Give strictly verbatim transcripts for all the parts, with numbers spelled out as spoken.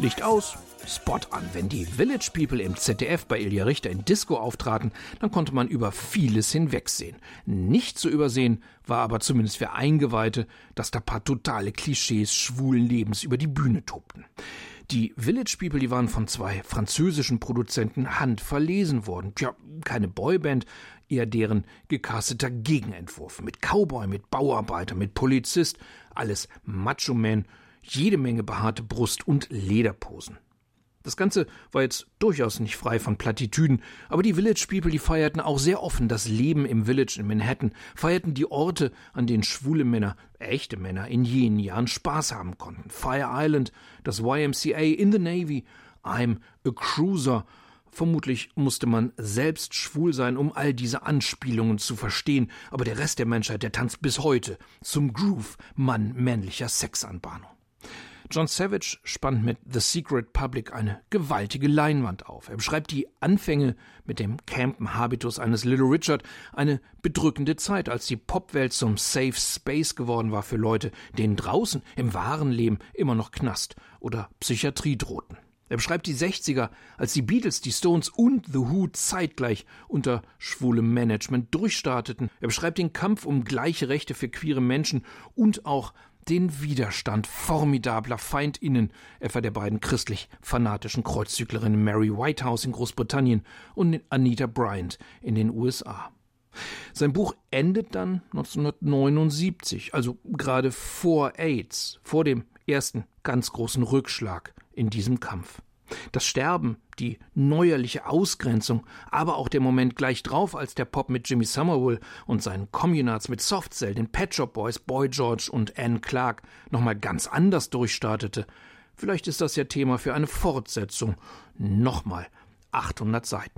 Licht aus, Spot an. Wenn die Village People im Z D F bei Ilja Richter in Disco auftraten, dann konnte man über vieles hinwegsehen. Nicht zu übersehen war aber zumindest für Eingeweihte, dass da paar totale Klischees schwulen Lebens über die Bühne tobten. Die Village People, die waren von zwei französischen Produzenten handverlesen worden. Tja, keine Boyband, eher deren gecasteter Gegenentwurf. Mit Cowboy, mit Bauarbeiter, mit Polizist, alles Macho-Man, jede Menge behaarte Brust und Lederposen. Das Ganze war jetzt durchaus nicht frei von Plattitüden, aber die Village People, die feierten auch sehr offen das Leben im Village in Manhattan, feierten die Orte, an denen schwule Männer, echte Männer, in jenen Jahren Spaß haben konnten. Fire Island, das Y M C A, in the Navy, I'm a Cruiser. Vermutlich musste man selbst schwul sein, um all diese Anspielungen zu verstehen, aber der Rest der Menschheit, der tanzt bis heute zum Groove mann-männlicher Sexanbahnung. John Savage spannt mit The Secret Public eine gewaltige Leinwand auf. Er beschreibt die Anfänge mit dem campen Habitus eines Little Richard, eine bedrückende Zeit, als die Popwelt zum Safe Space geworden war für Leute, denen draußen im wahren Leben immer noch Knast oder Psychiatrie drohten. Er beschreibt die sechziger, als die Beatles, die Stones und The Who zeitgleich unter schwulem Management durchstarteten. Er beschreibt den Kampf um gleiche Rechte für queere Menschen und auch den Widerstand formidabler FeindInnen, etwa der beiden christlich-fanatischen Kreuzzüglerinnen Mary Whitehouse in Großbritannien und Anita Bryant in den U S A. Sein Buch endet dann neunzehnhundertneunundsiebzig, also gerade vor AIDS, vor dem ersten ganz großen Rückschlag in diesem Kampf. Das Sterben, die neuerliche Ausgrenzung, aber auch der Moment gleich drauf, als der Pop mit Jimmy Somerville und seinen Communards mit Soft Cell, den Pet Shop Boys, Boy George und Anne Clark nochmal ganz anders durchstartete. Vielleicht ist das ja Thema für eine Fortsetzung. Nochmal achthundert Seiten.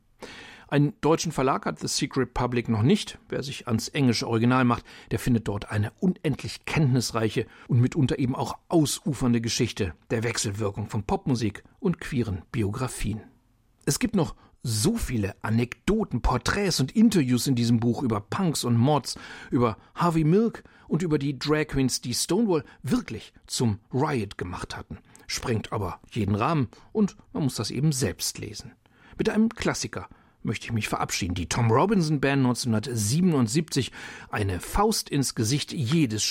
Einen deutschen Verlag hat The Secret Public noch nicht. Wer sich ans englische Original macht, der findet dort eine unendlich kenntnisreiche und mitunter eben auch ausufernde Geschichte der Wechselwirkung von Popmusik und queeren Biografien. Es gibt noch so viele Anekdoten, Porträts und Interviews in diesem Buch über Punks und Mods, über Harvey Milk und über die Drag Queens, die Stonewall wirklich zum Riot gemacht hatten. Sprengt aber jeden Rahmen und man muss das eben selbst lesen. Mit einem Klassiker möchte ich mich verabschieden. Die Tom Robinson Band neunzehnhundertsiebenundsiebzig, eine Faust ins Gesicht jedes